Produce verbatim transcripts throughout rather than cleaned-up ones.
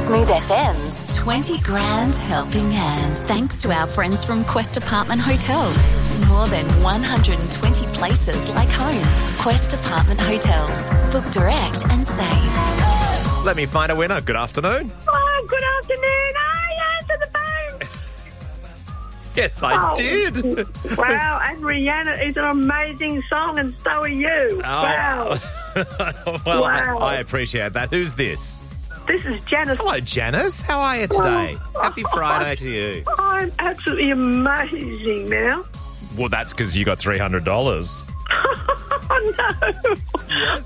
Smooth F M's twenty grand helping hand. Thanks to our friends from Quest Apartment Hotels. More than one hundred twenty places like home. Quest Apartment Hotels. Book direct and save. Let me find a winner. Good afternoon. Oh, good afternoon. I answered the phone. Yes, I oh, did. Wow, and Rihanna is an amazing song, and so are you. Oh. Wow. Well, wow. I, I appreciate that. Who's this? This is Janice. Hello, Janice. How are you today? Well, Happy Friday to you. I'm absolutely amazing now. Well, that's because you got three hundred dollars. Oh, no. Yes.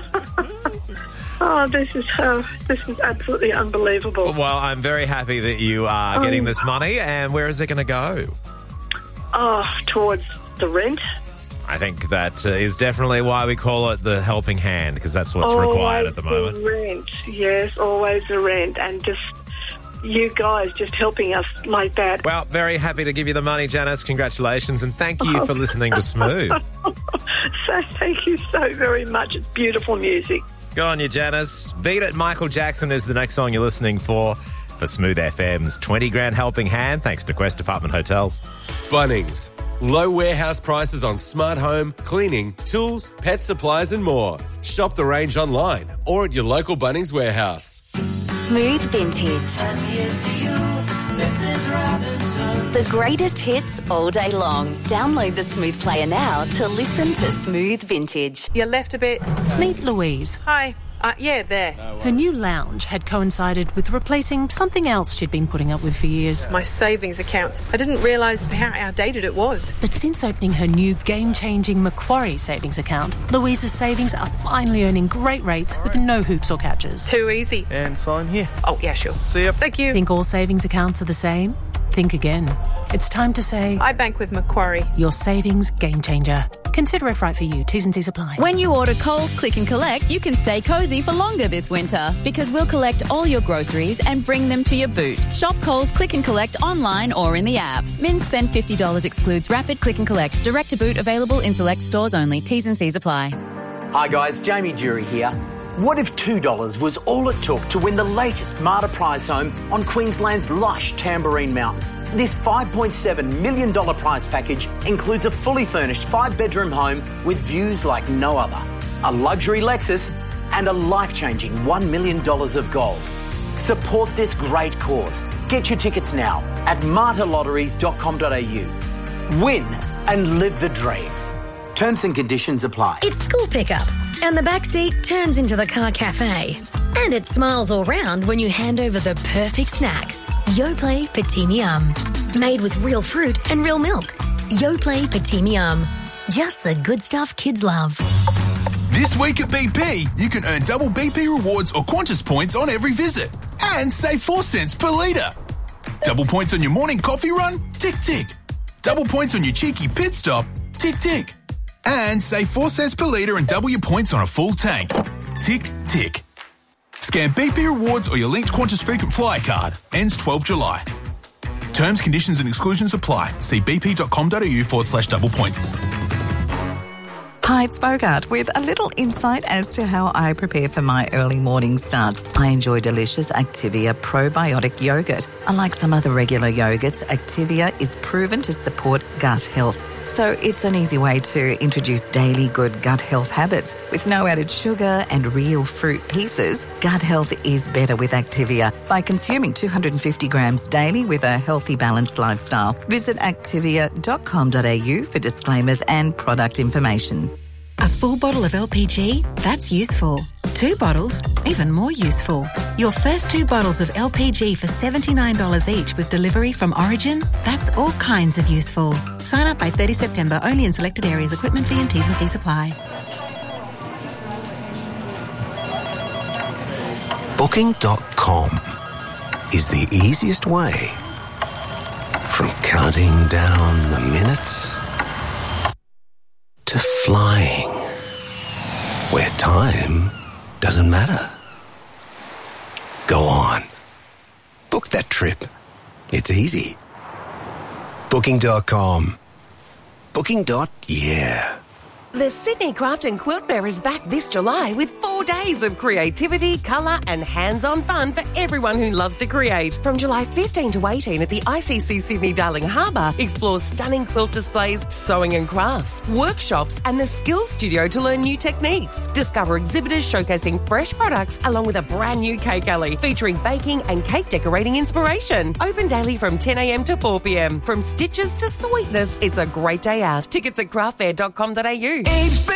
Oh, this is uh, this is absolutely unbelievable. Well, I'm very happy that you are getting Um, this money. And where is it going to go? Oh, towards the rent. I think that uh, is definitely why we call it the helping hand, because that's what's always required at the moment. The rent, yes, always the rent, and just you guys just helping us like that. Well, very happy to give you the money, Janice. Congratulations, and thank you for listening to Smooth. So thank you so very much. It's beautiful music. Go on you, Janice. Beat It. Michael Jackson is the next song you're listening for for Smooth F M's twenty grand helping hand, thanks to Quest Apartment Hotels. Bunnings. Low warehouse prices on smart home, cleaning, tools, pet supplies and more. Shop the range online or at your local Bunnings warehouse. Smooth Vintage. And here's to you, Missus Robinson. The greatest hits all day long. Download the Smooth Player now to listen to Smooth Vintage. You left a bit. Meet Louise. Hi. Uh, yeah, there. Her new lounge had coincided with replacing something else she'd been putting up with for years. My savings account. I didn't realise how outdated it was. But since opening her new game-changing Macquarie savings account, Louise's savings are finally earning great rates with no hoops or catches. Too easy. And sign here. Oh, yeah, sure. See ya. Thank you. Think all savings accounts are the same? Think again. It's time to say, I bank with Macquarie. your savings game changer. Consider if right for you. T's and C's apply. When you order Coles Click and Collect, you can stay cosy for longer this winter because we'll collect all your groceries and bring them to your boot. Shop Coles Click and Collect online or in the app. Min spend fifty dollars excludes rapid click and collect. Direct to boot available in select stores only. T's and C's apply. Hi guys, Jamie Jury here. What if two dollars was all it took to win the latest Marta prize home on Queensland's lush Tambourine Mountain? This five point seven million dollars prize package includes a fully furnished five-bedroom home with views like no other, a luxury Lexus and a life-changing one million dollars of gold. Support this great cause. Get your tickets now at marta lotteries dot com dot a u. Win and live the dream. Terms and conditions apply. It's school pickup, and the backseat turns into the car cafe. And it smiles all round when you hand over the perfect snack. Yoplait Petit Yum. Made with real fruit and real milk. Yoplait Petit Yum. Just the good stuff kids love. This week at B P, you can earn double B P rewards or Qantas points on every visit. And save four cents per litre. Double points on your morning coffee run? Tick, tick. Double points on your cheeky pit stop? Tick, tick. And save four cents per litre and double your points on a full tank. Tick, tick. Scan B P Rewards or your linked Qantas frequent flyer card. Ends twelfth of July. Terms, conditions and exclusions apply. See bp.com.au forward slash double points. Hi, it's Bogart with a little insight as to how I prepare for my early morning starts. I enjoy delicious Activia probiotic yogurt. Unlike some other regular yogurts, Activia is proven to support gut health. So it's an easy way to introduce daily good gut health habits. With no added sugar and real fruit pieces, gut health is better with Activia by consuming two hundred fifty grams daily with a healthy, balanced lifestyle. Visit activia dot com dot a u for disclaimers and product information. A full bottle of L P G? That's useful. Two bottles? Even more useful. Your first two bottles of L P G for seventy-nine dollars each with delivery from Origin? That's all kinds of useful. Sign up by thirtieth of September only in selected areas. Equipment fee and T's and C's apply. Booking dot com is the easiest way from counting down the minutes to flying, where time doesn't matter. Go on. Book that trip. It's easy. Booking dot com. Booking. Yeah. The Sydney Craft and Quilt Fair is back this July with four Four days of creativity, colour and hands-on fun for everyone who loves to create. From July fifteenth to eighteenth at the I C C Sydney Darling Harbour, explore stunning quilt displays, sewing and crafts, workshops and the Skills Studio to learn new techniques. Discover exhibitors showcasing fresh products along with a brand new cake alley featuring baking and cake decorating inspiration. Open daily from ten a m to four p m. From stitches to sweetness, it's a great day out. Tickets at craft fair dot com dot a u. H B